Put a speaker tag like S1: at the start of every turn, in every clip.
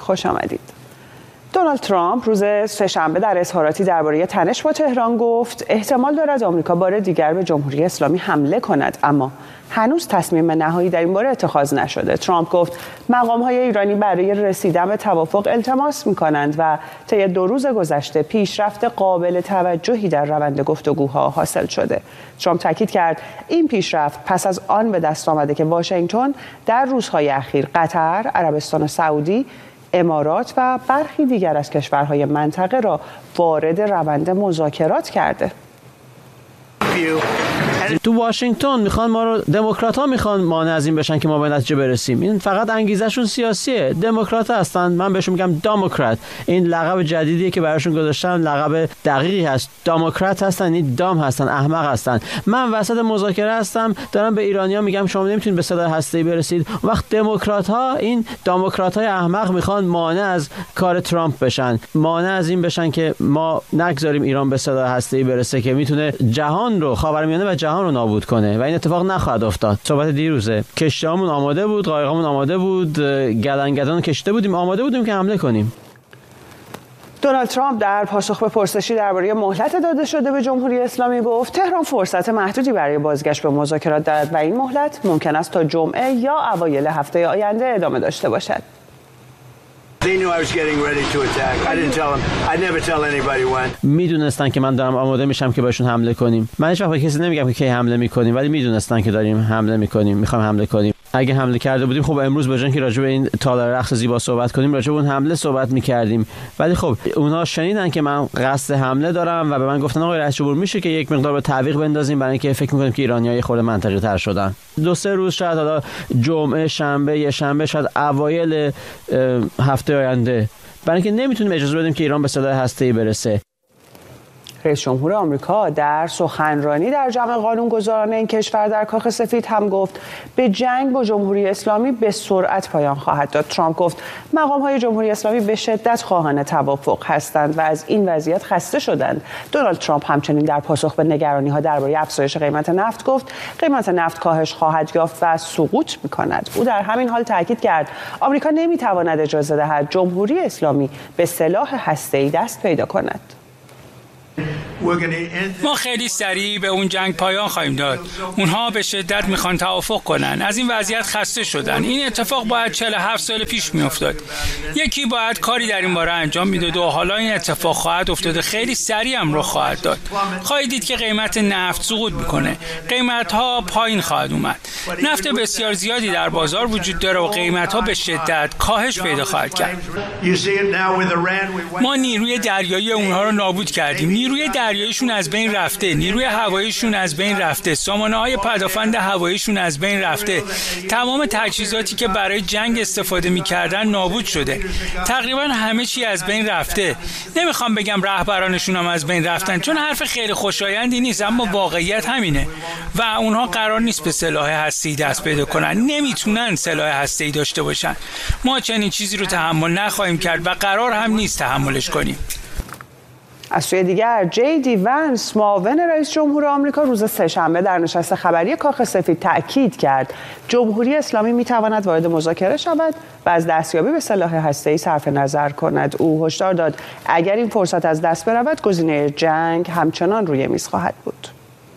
S1: خوش آمدید. دونالد ترامپ روز سه‌شنبه در اظهاراتی درباره تنش با تهران گفت احتمال دارد آمریکا بار دیگر به جمهوری اسلامی حمله کند، اما هنوز تصمیم نهایی در این باره اتخاذ نشده. ترامپ گفت مقام‌های ایرانی برای رسیدن به توافق التماس می‌کنند و طی 2 روز گذشته پیشرفت قابل توجهی در روند گفتگوها حاصل شده. ترامپ تاکید کرد این پیشرفت پس از آن به دست آمده که واشنگتن در روزهای اخیر قطر، عربستان سعودی، امارات و برخی دیگر از کشورهای منطقه را وارد روند مذاکرات کرده.
S2: تو واشنگتن میخوان ما رو، دموکرات‌ها میخوان مانع از این بشن که ما به نتیجه برسیم. این فقط انگیزشون سیاسیه. دموکرات‌ها هستن، من بهشون میگم دموکرات. این لقب جدیدیه که براشون گذاشتن، لقب دقیقی هست. دموکرات هستن، این دام هستن، احمق هستن. من وسط مذاکره هستم، دارم به ایرانی‌ها میگم شما نمیتونید به سلاح هسته‌ای برسید. وقت دموکرات‌ها، این دموکرات‌های احمق میخوان مانع از کار ترامپ بشن، مانع از این بشن که ما نگذاریم ایران به سلاح هسته‌ای برسه که میتونه جهان رو، خاورمیانه و جهان رو نابود کنه و این اتفاق نخواهد افتاد. صحبت دیروزه، کشتی‌هامون آماده بود، قایق‌هامون آماده بود، گدن کشته بودیم، آماده بودیم که حمله کنیم.
S1: دونالد ترامپ در پاسخ به پرسشی درباره مهلت داده شده به جمهوری اسلامی گفت تهران فرصت محدودی برای بازگشت به مذاکرات دارد و این مهلت ممکن است تا جمعه یا اوایل هفته آینده ادامه داشته باشد.
S2: میدونستن که من دارم آماده میشم که بهشون حمله کنیم. من هیچ وقت به کسی نمیگم که کی حمله میکنیم، ولی میدونستن که داریم حمله میکنیم، میخوایم حمله کنیم. اگه حمله کرده بودیم خب امروز به جای اینکه راجع به این تالار رقص زیبا صحبت کنیم، راجع به اون حمله صحبت میکردیم. ولی خب اونها شنیدن که من قصد حمله دارم و به من گفتن آقای رئیس جمهور میشه که یک مقدار به تعویق بندازیم، برای اینکه فکر میکنیم که ایرانی‌ها خود منطقی تر شدن. 2-3 روز شاید، حالا جمعه، شنبه، یه شنبه، شاید اوایل هفته آینده، برای اینکه نمیتونیم اجازه بدیم که ایران به سلاح هسته‌ای برسه.
S1: رئیس جمهور آمریکا در سخنرانی در جمع قانونگذاران این کشور در کاخ سفید هم گفت به جنگ با جمهوری اسلامی به سرعت پایان خواهد داد. ترامپ گفت مقام‌های جمهوری اسلامی به شدت خواهان توافق هستند و از این وضعیت خسته شدند. دونالد ترامپ همچنین در پاسخ به نگرانی‌ها درباره افزایش قیمت نفت گفت قیمت نفت کاهش خواهد یافت و سقوط می‌کند. او در همین حال تاکید کرد آمریکا نمی‌تواند اجازه دهد جمهوری اسلامی به سلاح هسته‌ای دست پیدا کند.
S3: ما خیلی سریع به اون جنگ پایان خواهیم داد. اونها به شدت میخوان توافق کنن. از این وضعیت خسته شدن. این اتفاق باید 47 سال پیش میافتاد. یکی باید کاری در این باره انجام میداد و حالا این اتفاق خواهد افتاد. خیلی سریع هم رخ خواهد داد. خواهید دید که قیمت نفت سقوط میکنه. قیمت ها پایین خواهد اومد. نفت بسیار زیادی در بازار وجود داره و قیمت ها به شدت کاهش پیدا خواهد کرد. ما نیروی دریایی اونها رو نابود کردیم. نیروی دریاییشون از بین رفته، نیروی هواییشون از بین رفته، سامانه‌های پدافند هواییشون از بین رفته. تمام تجهیزاتی که برای جنگ استفاده می‌کردن نابود شده. تقریبا همه چی از بین رفته. نمیخوام بگم رهبرانشون هم از بین رفتن، چون حرف خیلی خوشایندی نیست، اما واقعیت همینه. و اونها قرار نیست به سلاح هسته‌ای دست پیدا کنن. نمیتونن سلاح هسته‌ای داشته باشن. ما چنین چیزی رو تحمل نخواهیم کرد و قرار هم نیست تحملش کنیم.
S1: از سوی دیگر جی دی ونس، معاون رئیس جمهور آمریکا، روز سه‌شنبه در نشست خبری کاخ سفید تأکید کرد جمهوری اسلامی میتواند وارد مذاکره شود و از دستیابی به سلاح هسته‌ای صرف نظر کند. او هشدار داد اگر این فرصت از دست برود گزینه جنگ همچنان روی میز خواهد بود.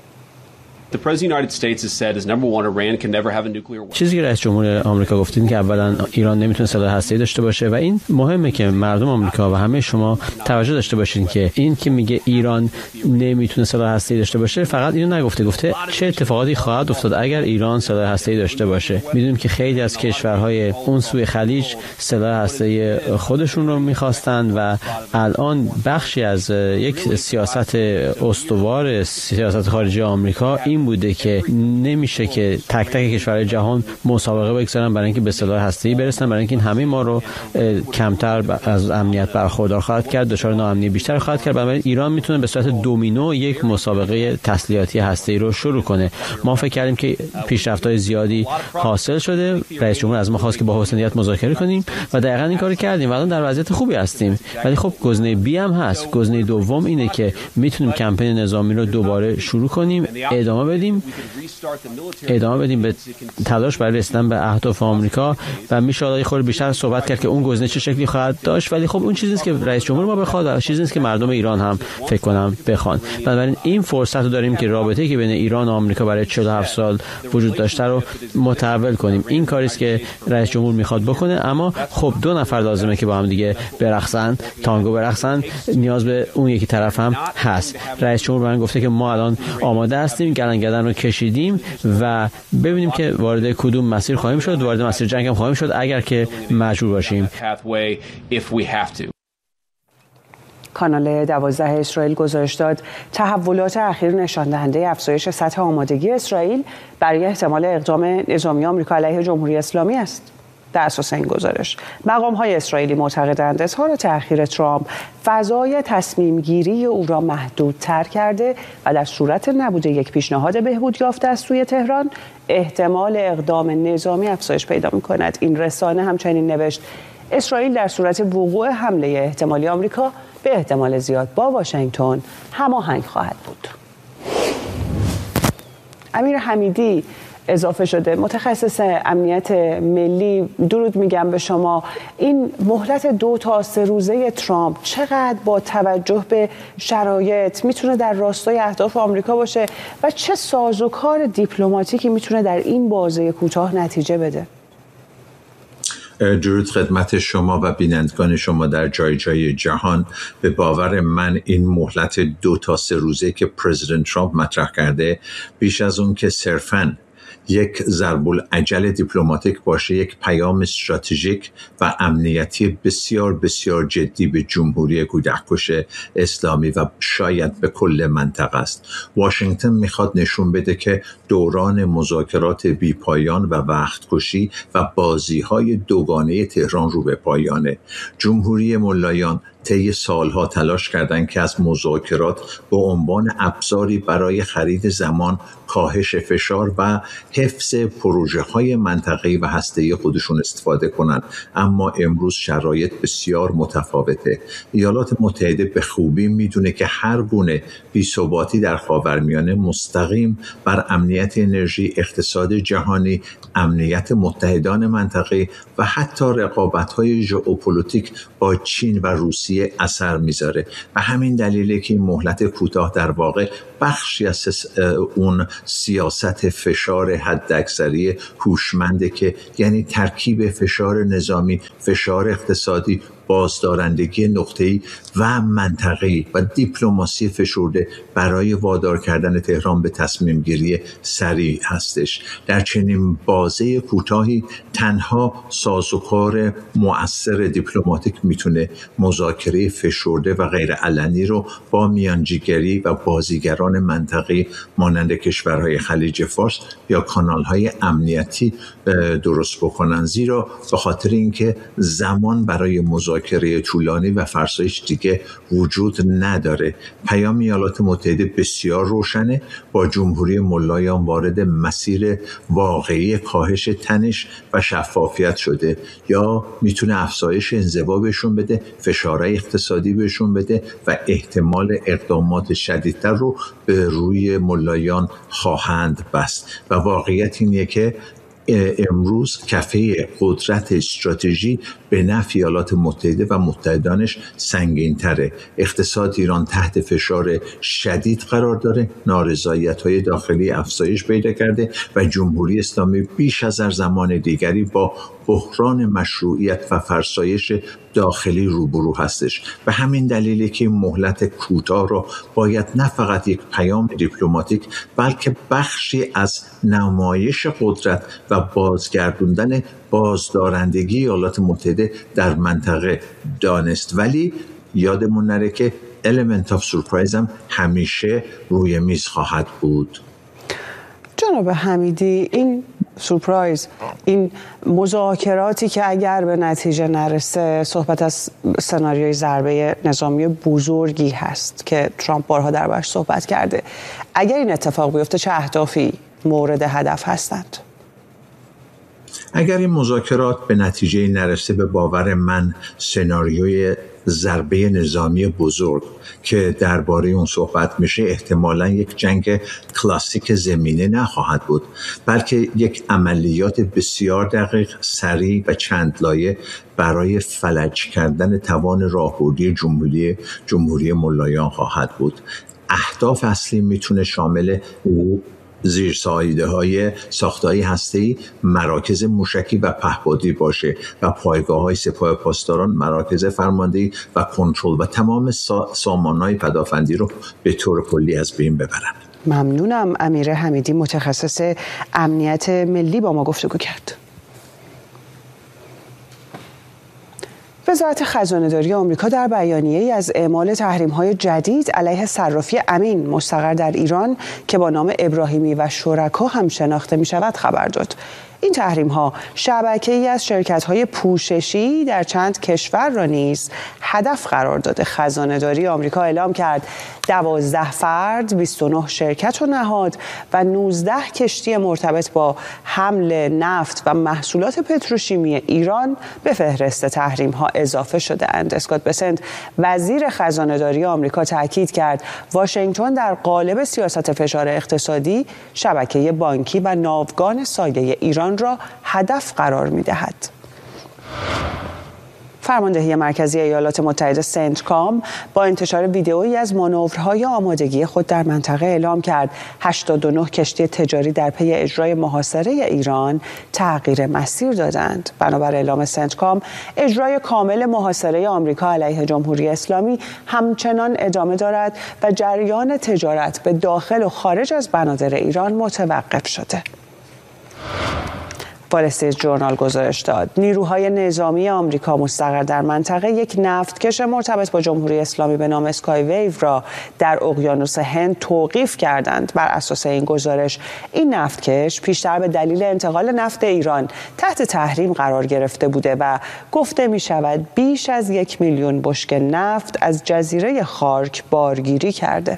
S2: چیزی که رئیس جمهور آمریکا گفتین که اولا ایران نمیتونه سلاح هسته‌ای داشته باشه و این مهمه که مردم آمریکا و همه شما توجه داشته باشین که این که میگه ایران نمیتونه سلاح هسته‌ای داشته باشه فقط اینو نگفته، گفته چه اتفاقاتی خواهد افتاد اگر ایران سلاح هسته‌ای داشته باشه. میدونیم که خیلی از کشورهای اون سوی خلیج سلاح هسته‌ای خودشون رو میخواستن و الان بخشی از یک سیاست استوار سیاست خارجی آمریکا این بوده که نمیشه که تک تک کشورهای جهان مسابقه بگذارن برای اینکه به سلاح هسته‌ای برسن، برای اینکه این همه ما رو کمتر از امنیت برخوردار خواهد کرد، دچار ناامنی بیشتر خواهد کرد. بنابراین ایران میتونه به صورت دومینو یک مسابقه تسلیحاتی هسته‌ای رو شروع کنه. ما فکر کردیم که پیشرفت‌های زیادی حاصل شده، رئیس جمهور از ما خواست که با حسن نیت مذاکره کنیم و دقیقاً این کارو کردیم و الان در وضعیت خوبی هستیم. ولی خب گزینه بی هم هست. گزینه دوم اینه که میتونیم کمپین نظامی رو دوباره شروع کنیم، ادامه ادامه بدیم به تلاش برای رسیدن به اهداف آمریکا و میشه حالا خورده بیشتر صحبت کرد که اون گزینه چه شکلی خواهد داشت، ولی خب اون چیزی نیست که رئیس جمهور ما بخواد و چیزی نیست که مردم ایران هم فکر کنم بخوان. بنابراین این فرصت رو داریم که رابطه‌ای که بین ایران و آمریکا برای 47 سال وجود داشته رو متحول کنیم. این کاری است که رئیس جمهور میخواد بکنه، اما خب دو نفر لازمه که با هم دیگه برقصن، تانگو برقصن، نیاز به اون یکی طرف هم هست. رئیس جمهور من گفته که ما الان آماده هستیم، گلنگدن رو کشیدیم و ببینیم که وارد کدوم مسیر خواهیم شد، وارد مسیر جنگ هم خواهیم شد اگر که مجبور باشیم.
S1: کانال 12 اسرائیل گزارش داد تحولات اخیر نشان دهنده افزایش سطح آمادگی اسرائیل برای احتمال اقدام نظامی آمریکا علیه جمهوری اسلامی است. در اساس این گزارش مقام‌های اسرائیلی معتقدند اظهار تأخیر ترامپ فضای تصمیم گیری او را محدودتر کرده و در صورت نبود یک پیشنهاد بهبود یافته از سوی تهران احتمال اقدام نظامی افزایش پیدا می‌کند. این رسانه همچنین نوشت اسرائیل در صورت وقوع حمله احتمالی آمریکا به احتمال زیاد با واشنگتن هماهنگ خواهد بود. امیر حمیدی اضافه شده، متخصص امنیت ملی، درود میگم به شما. این مهلت 2 تا 3 روزه ترامپ چقدر با توجه به شرایط میتونه در راستای اهداف آمریکا باشه و چه سازوکار دیپلماتیکی میتونه در این بازه کوتاه نتیجه بده؟
S4: درود خدمت شما و بینندگان شما در جای جای جهان. به باور من این مهلت 2 تا 3 روزه که پرزیدنت ترامپ مطرح کرده بیش از اون که صرفاً یک ضرب العجل دیپلماتیک باشه، یک پیام استراتژیک و امنیتی بسیار بسیار جدی به جمهوری کودککش اسلامی و شاید به کل منطقه است. واشنگتن میخواد نشون بده که دوران مذاکرات بی پایان و وقت کشی و بازی‌های دوگانه تهران رو به پایانه. جمهوری ملایان طی سالها تلاش کردند که از مذاکرات به عنوان ابزاری برای خرید زمان، کاهش فشار و حفظ پروژه‌های منطقه‌ای و هسته‌ای خودشون استفاده کنند، اما امروز شرایط بسیار متفاوته. ایالات متحده به خوبی میدونه که هر گونه بی‌ثباتی در خاورمیانه مستقیم بر امنیت انرژی، اقتصاد جهانی، امنیت متحدان منطقه و حتی رقابت‌های ژئوپلیتیک با چین و روسیه اثر میذاره و همین دلیله که این مهلت کوتاه در واقع بخشی از اون سیاست فشار حداکثری هوشمنده که یعنی ترکیب فشار نظامی، فشار اقتصادی، بازدارندگی نقطه‌ای و منطقه‌ای و دیپلماسی فشرده برای وادار کردن تهران به تصمیم گیری سریع هستش. در چنین بازه کوتاهی تنها سازوکار مؤثر دیپلماتیک میتونه مذاکره فشرده و غیر علنی رو با میانجیگری و بازیگران منطقه‌ای مانند کشورهای خلیج فارس یا کانال‌های امنیتی درست بکنن، زیرا به خاطر اینکه زمان برای مذاکره طولانی و فرسایش دیگه وجود نداره. پیام ایالات متحده بسیار روشنه، با جمهوری ملایان وارد مسیر واقعی کاهش تنش و شفافیت شده، یا میتونه افزایش انزوا بهشون بده، فشارهای اقتصادی بهشون بده و احتمال اقدامات شدیدتر رو به روی ملایان خواهند بست. و واقعیت اینه که امروز کفه قدرت استراتژی به نفع ایالات متحده و متحدانش سنگین تره. اقتصاد ایران تحت فشار شدید قرار داره، نارضایت‌های داخلی افزایش پیدا کرده و جمهوری اسلامی بیش از هر زمان دیگری با بحران مشروعیت و فرسایش داخلی روبرو هستش. و همین دلیلی که مهلت کوتاه رو باید نه فقط یک پیام دیپلماتیک بلکه بخشی از نمایش قدرت و بازگردوندن بازدارندگی ایالات متحده در منطقه دانست. ولی یادمون نره که element of surprise هم همیشه روی میز خواهد بود.
S1: جناب حمیدی، این سورپرایز، این مذاکراتی که اگر به نتیجه نرسه صحبت از سناریوی ضربه نظامی بزرگی هست که ترامپ بارها دربارش صحبت کرده، اگر این اتفاق بیفته چه اهدافی مورد هدف هستند؟
S4: اگر این مذاکرات به نتیجه نرسه، به باور من سناریوی ضربه نظامی بزرگ که درباره اون صحبت میشه احتمالاً یک جنگ کلاسیک زمینه نخواهد بود، بلکه یک عملیات بسیار دقیق، سریع و چند لایه برای فلج کردن توان راهبردی جمهوری ملایان خواهد بود. اهداف اصلی میتونه شامل زیر سایه‌های ساخت‌های هسته‌ای، مراکز موشکی و پهپادی باشه و پایگاه‌های سپاه پاسداران، مراکز فرماندهی و کنترل و تمام سامانه‌های پدافندی رو به طور کلی از بین ببرن.
S1: ممنونم. امیر حمیدی، متخصص امنیت ملی، با ما گفتگو کرد. وزارت خزانه‌داری آمریکا در بیانیه‌ای از اعمال تحریم‌های جدید علیه صرافی امین مستقر در ایران که با نام ابراهیمی و شرکا هم شناخته می‌شود خبر داد. این تحریم‌ها شبکه‌ای از شرکت‌های پوششی در چند کشور را نیز هدف قرار داده. خزانه‌داری آمریکا اعلام کرد 12 فرد، 29 شرکت و نهاد و 19 کشتی مرتبط با حمل نفت و محصولات پتروشیمی ایران به فهرست تحریم‌ها اضافه شده‌اند. اسکات بسنت، وزیر خزانه‌داری آمریکا، تاکید کرد واشنگتن در قالب سیاست فشار اقتصادی شبکه بانکی و ناوگان سایه ایران را هدف قرار می‌دهد. فرماندهی مرکزی ایالات متحده سنتکام با انتشار ویدئویی از مانورهای آمادگی خود در منطقه اعلام کرد 89 کشتی تجاری در پی اجرای محاصره ایران تغییر مسیر دادند. بنابر اعلام سنتکام، اجرای کامل محاصره آمریکا علیه جمهوری اسلامی همچنان ادامه دارد و جریان تجارت به داخل و خارج از بنادر ایران متوقف شده. وال استریت ژورنال گزارش داد نیروهای نظامی آمریکا مستقر در منطقه یک نفتکش مرتبط با جمهوری اسلامی به نام اسکای ویو را در اقیانوس هند توقیف کردند. بر اساس این گزارش، این نفتکش پیشتر به دلیل انتقال نفت ایران تحت تحریم قرار گرفته بوده و گفته می شود بیش از 1 میلیون بشکه نفت از جزیره خارک بارگیری کرده.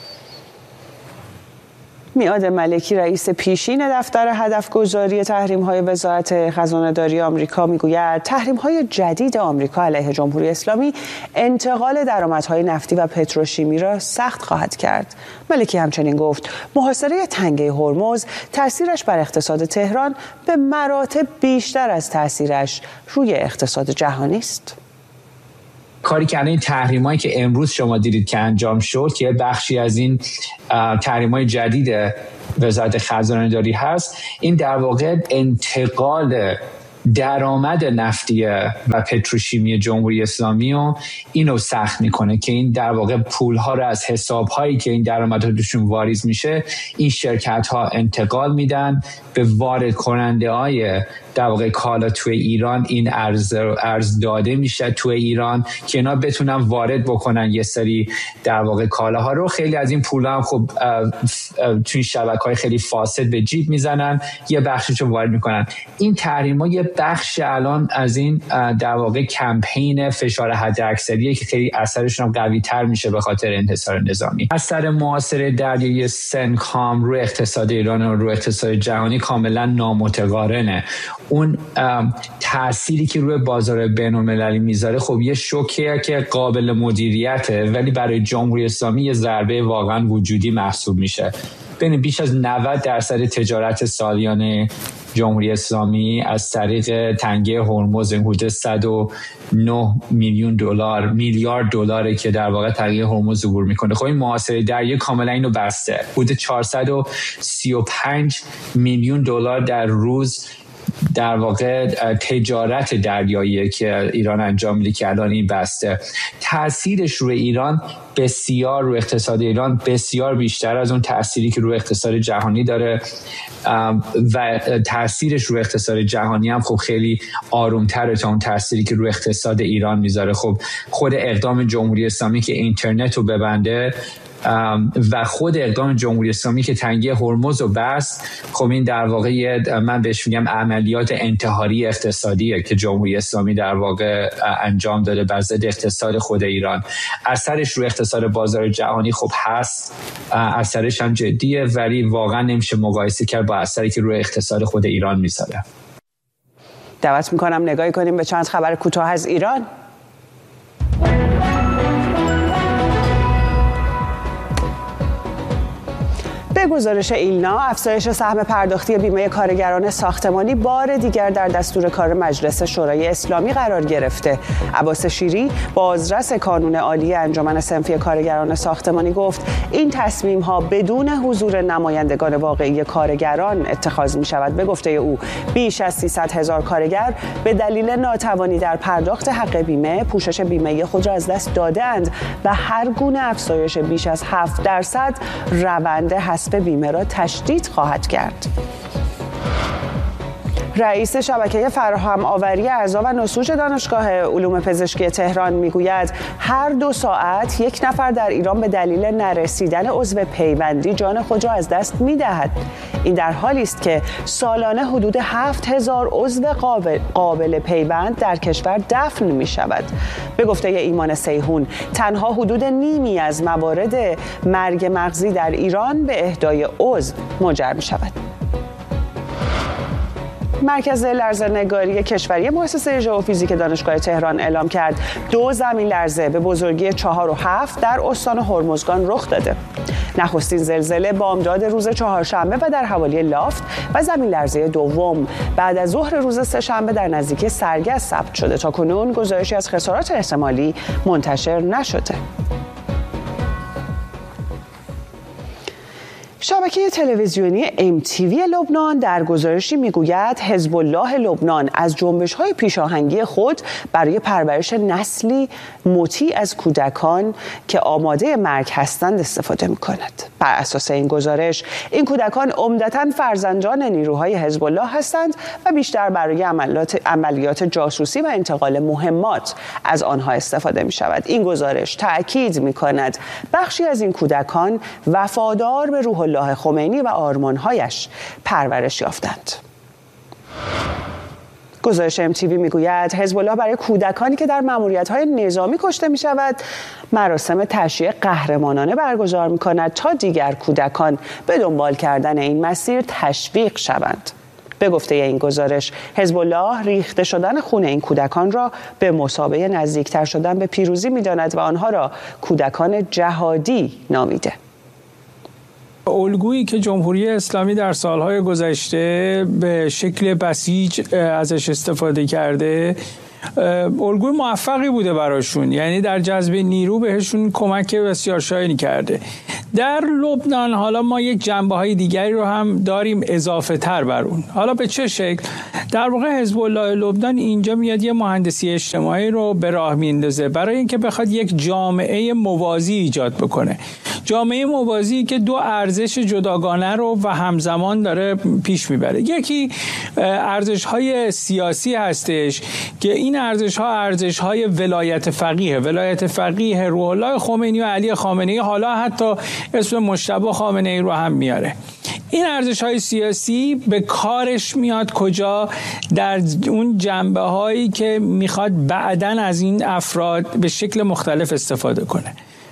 S1: میعاد ملکی، رئیس پیشین دفتر هدفگذاری تحریم‌های وزارت خزانه‌داری آمریکا، میگوید تحریم‌های جدید آمریکا علیه جمهوری اسلامی انتقال درآمدهای نفتی و پتروشیمی را سخت خواهد کرد. ملکی همچنین گفت محاصره تنگه هرمز تأثیرش بر اقتصاد تهران به مراتب بیشتر از تأثیرش روی اقتصاد جهانی است.
S5: کاری که این تحریمایی که امروز شما دیدید که انجام شد که بخشی از این تحریمای جدید وزارت خزانه‌داری هست، این در واقع انتقال درآمد نفتی و پتروشیمی جمهوری اسلامی و اینو سخت میکنه که این در واقع پولها رو از حسابهایی که این درآمدها توشون واریز میشه این شرکت ها انتقال میدن به وارد کننده های در واقع کالا توی ایران. این ارز داده میشه توی ایران که اینا بتونن وارد بکنن یه سری در واقع کالاها رو. خیلی از این پولها هم خب توی شبکه‌های خیلی فاسد به جیب میزنن، یه بخششو وارد میکنن. این تحریم‌ها یه بخش الان از این در واقع کمپین فشار حداکثریه که خیلی اثرشون هم قوی‌تر میشه به خاطر انحصار نظامی. اثر محاصره دریایی سنتکام روی اقتصاد ایران و روی اقتصاد جهانی کاملا نامتقارنه. اون تأثیری که روی بازار بین‌المللی میذاره خب یه شوکه که قابل مدیریته، ولی برای جمهوری اسلامی یه ضربه واقعا وجودی محسوب میشه. بین بیش از 90% تجارت سالیانه جمهوری اسلامی از طریق تنگه هرمز حدود 109 میلیارد دلاره که در واقع تنگه هرمز عبور میکنه. خب این محاصره دریایی کاملا اینو بسته. حدود 435 میلیون دلار در روز در واقع تجارت دریایی که ایران انجام میده که الان این بسته. تأثیرش روی ایران بسیار، روی اقتصاد ایران بسیار بیشتر از اون تأثیری که روی اقتصاد جهانی داره و تأثیرش روی اقتصاد جهانی هم خب خیلی آرومتره تا اون تأثیری که روی اقتصاد ایران میذاره. خب خود اقدام جمهوری اسلامی که اینترنت رو ببنده و خود اقدام جمهوری اسلامی که تنگه هرمز رو بست، خب این در واقع من بهش میگم عملیات انتحاری اقتصادیه که جمهوری اسلامی در واقع انجام داده بر ضد اقتصاد خود ایران. اثرش روی اقتصاد بازار جهانی خب هست، اثرش هم جدیه، ولی واقعا نمیشه مقایسه کرد با اثری که روی اقتصاد خود ایران میذاره.
S1: دعوت میکنم نگاهی کنیم به چند خبر کوتاه از ایران. به گزارش ایلنا، افزایش سهم پرداختی بیمه کارگران ساختمانی بار دیگر در دستور کار مجلس شورای اسلامی قرار گرفته. عباس شیری، بازرس کانون عالی انجمن صنفی کارگران ساختمانی گفت این تصمیم‌ها بدون حضور نمایندگان واقعی کارگران اتخاذ می‌شود. به گفته او، بیش از 300,000 کارگر به دلیل ناتوانی در پرداخت حق بیمه، پوشش بیمه خود را از دست داده‌اند و هر گونه افزایش بیش از 7% روند حذف بیمه را تشدید خواهد کرد. رئیس شبکه فراهم آوری اعضا و نسوج دانشگاه علوم پزشکی تهران میگوید هر 2 ساعت یک نفر در ایران به دلیل نرسیدن عضو پیوندی جان خود را از دست میدهد. این در حالی است که سالانه حدود 7,000 عضو قابل پیوند در کشور دفن می شود. به گفته ایمان سیحون، تنها حدود نیمی از موارد مرگ مغزی در ایران به اهدای عضو منجر می شود. مرکز لرزه‌نگاری کشوری مؤسسه ژئوفیزیک دانشگاه تهران اعلام کرد 2 زمین لرزه به بزرگی 4 و 7 در استان هرمزگان رخ داده. نخستین زلزله بامداد روز چهارشنبه و در حوالی لافت و زمین لرزه دوم بعد از ظهر روز سه‌شنبه در نزدیکی سرگس ثبت شده. تا کنون گزارشی از خسارات احتمالی منتشر نشده. شبکه تلویزیونی MTV لبنان در گزارشی میگوید حزب الله لبنان از جنبش‌های پیشاهنگی خود برای پرورش نسلی مطیع از کودکان که آماده مرگ هستند استفاده می‌کند. بر اساس این گزارش، این کودکان عمدتاً فرزندان نیروهای حزب الله هستند و بیشتر برای عملیات جاسوسی و انتقال مهمات از آنها استفاده می‌شود. این گزارش تأکید می‌کند بخشی از این کودکان وفادار به روح الله خمینی و آرمان‌هایش پرورش یافتند. گزارش MTV میگوید حزب الله برای کودکانی که در مأموریت‌های نظامی کشته می‌شود مراسم تشییع قهرمانانه برگزار می‌کند تا دیگر کودکان به دنبال کردن این مسیر تشویق شوند. به گفته این گزارش، حزب الله ریخته شدن خون این کودکان را به مثابه نزدیکتر شدن به پیروزی می‌داند و آنها را کودکان جهادی نامیده.
S3: الگویی که جمهوری اسلامی در سالهای گذشته به شکل بسیج ازش استفاده کرده الگوی موفقی بوده براشون، یعنی در جذب نیرو بهشون کمک بسیار شایانی کرده. در لبنان حالا ما یک جنبه‌های دیگری رو هم داریم اضافه تر بر اون. حالا به چه شکل؟ در واقع حزب الله لبنان اینجا میاد یه مهندسی اجتماعی رو به راه میندازه برای اینکه بخواد یک جامعه موازی ایجاد بکنه. جامعه موازی که 2 ارزش جداگانه رو و همزمان داره پیش میبره. یکی ارزش‌های سیاسی هستش که این ارزش‌های ولایت فقیه روح الله خمینی و علی خامنه‌ای، حالا حتی اسم مجتبی خامنه‌ای رو هم میاره. این ارزش‌های سیاسی به کارش میاد کجا؟ در اون جنبه‌هایی که میخواد بعداً از این افراد به شکل مختلف استفاده کنه.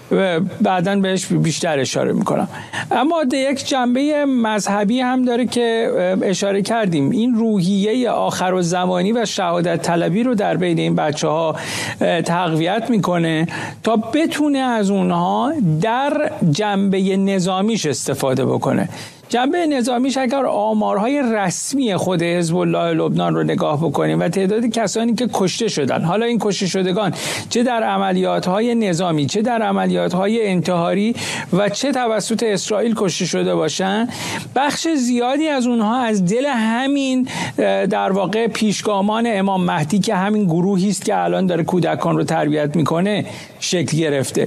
S3: بعداً بهش بیشتر اشاره میکنم. اما یک جنبه مذهبی هم داره که اشاره کردیم. این روحیه آخرالزمانی و شهادت طلبی رو در بین این بچه‌ها تقویت میکنه تا بتونه از اونها در جنبه نظامیش استفاده بکنه. جنبه نظامیش اگر آمارهای رسمی خود حزب الله لبنان رو نگاه بکنیم و تعداد کسانی که کشته شدن، حالا این کشته شدگان چه در عملیات‌های نظامی، چه در عملیات‌های انتحاری و چه توسط اسرائیل کشته شده باشن، بخش زیادی از اونها از دل همین در واقع پیشگامان امام مهدی که همین گروهی است که الان داره کودکان رو تربیت میکنه شکل گرفته.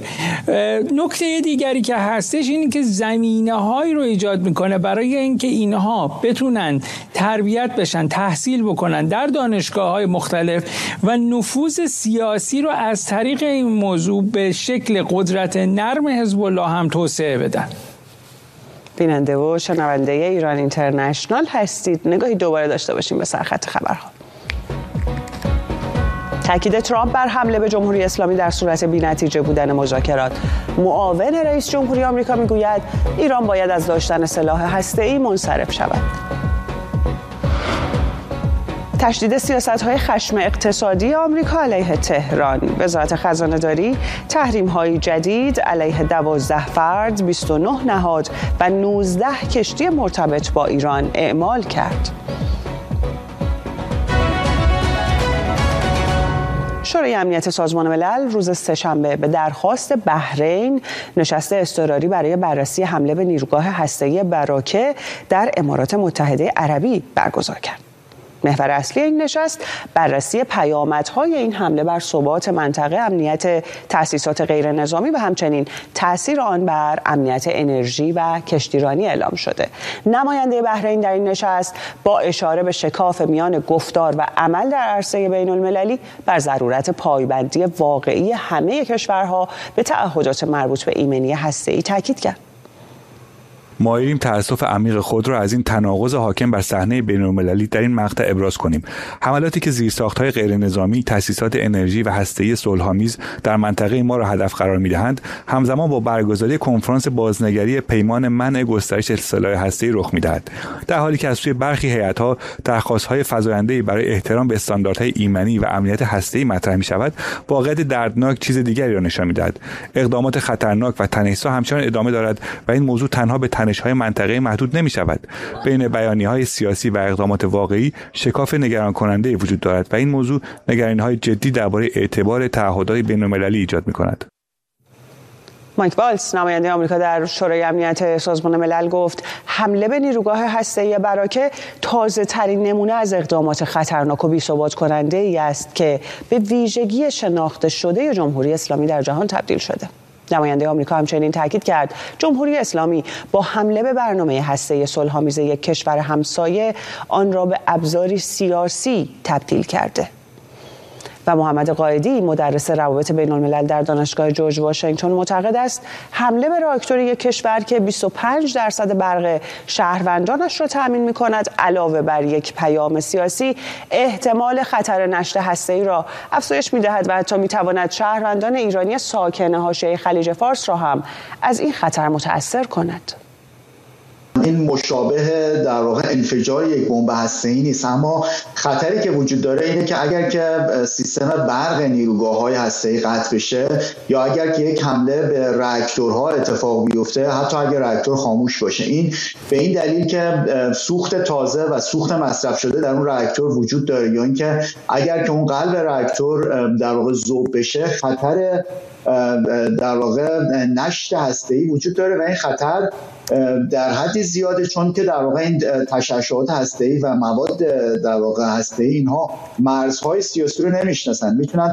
S3: نکته دیگری که هستش اینه که زمینه‌هایی رو ایجاد میکنه برای اینکه اینها بتونن تربیت بشن، تحصیل بکنن در دانشگاه‌های مختلف و نفوذ سیاسی رو از طریق این موضوع به شکل قدرت نرم حزب الله هم توسعه بدن.
S1: بیننده و شنونده ایران اینترنشنال هستید. نگاهی دوباره داشته باشیم به سرخط خبرها. تاکید ترامپ بر حمله به جمهوری اسلامی در صورت بی‌نتیجه بودن مذاکرات. معاون رئیس جمهوری آمریکا میگوید ایران باید از داشتن سلاح هسته‌ای منصرف شود. تشدید سیاست‌های خشم اقتصادی آمریکا علیه تهران. وزارت خزانه‌داری تحریم‌های جدید علیه 12 فرد، 29 نهاد و 19 کشتی مرتبط با ایران اعمال کرد. شورای امنیت سازمان ملل روز سه‌شنبه به درخواست بحرین نشست اضطراری برای بررسی حمله به نیروگاه هسته‌ای براکه در امارات متحده عربی برگزار کرد. محور اصلی این نشست بررسی پیامدهای این حمله بر ثبات منطقه، امنیت تأسیسات غیر نظامی و همچنین تأثیر آن بر امنیت انرژی و کشتیرانی اعلام شده. نماینده بحرین در این نشست با اشاره به شکاف میان گفتار و عمل در عرصه بین المللی بر ضرورت پایبندی واقعی همه کشورها به تعهدات مربوط به ایمنی هسته‌ای تاکید کرد.
S6: مایلیم تأسف عمیق خود را از این تناقض حاکم بر صحنه بین‌المللی در این مقطع ابراز کنیم. حملاتی که زیرساخت‌های غیرنظامی، تأسیسات انرژی و هسته‌ای صلح‌آمیز در منطقه ما را هدف قرار می‌دهند، همزمان با برگزاری کنفرانس بازنگری پیمان منع گسترش سلاح هسته‌ای رخ می‌دهد. در حالی که از سوی برخی هیئت‌ها درخواست‌های فزاینده‌ای برای احترام به استانداردهای ایمنی و امنیت هسته‌ای مطرح می‌شود، واقعیت دردناک چیز دیگری را نشان می‌دهد. اقدامات خطرناک و تنش‌زا همچنان ادامه دارد و این موضوع تنها به تنش‌های منطقه‌ای محدود نمی‌شود. بین بیانیه‌های سیاسی و اقدامات واقعی شکاف نگران کننده وجود دارد و این موضوع نگرانی‌های جدی درباره اعتبار تعهدات بین‌المللی ایجاد می‌کند.
S1: مایک والتز نماینده آمریکا در شورای امنیت سازمان ملل گفت حمله به نیروگاه هسته‌ای براکه تازه‌ترین نمونه از اقدامات خطرناک و بی‌ثبات کننده‌ای است که به ویژگی شناخته شده جمهوری اسلامی در جهان تبدیل شده. نماینده آمریکا همچنین تاکید کرد جمهوری اسلامی با حمله به برنامه هسته‌ای صلح‌آمیز یک کشور همسایه آن را به ابزاری سیاسی تبدیل کرده. و محمد قائدی مدرس روابط بین الملل در دانشگاه جورج واشنگتن معتقد است حمله به راکتور یک کشور که 25% برق شهروندانش را تأمین می‌کند علاوه بر یک پیام سیاسی احتمال خطر نشت هسته‌ای را افزایش می‌دهد و حتی می‌تواند شهروندان ایرانی ساکن حاشیه خلیج فارس را هم از این خطر متأثر کند.
S7: این مشابه در واقع انفجار یک بمب هسته‌ای نیست، اما خطری که وجود داره اینه که اگر که سیستم برق نیروگاه‌های هسته‌ای قطع بشه یا اگر که یک حمله به راکتورها اتفاق بیفته، حتی اگر راکتور خاموش باشه، این به این دلیل که سوخت تازه و سوخت مصرف شده در اون راکتور وجود داره یا اینکه اگر که اون قلب راکتور در واقع ذوب بشه خطر در واقع نشت هسته‌ای وجود داره و این خطر در حدی زیاده چون که در واقع این تشعشعات هسته‌ای و مواد در واقع هسته‌ای اینها مرزهای سیاسی رو نمیشناسن، میتونن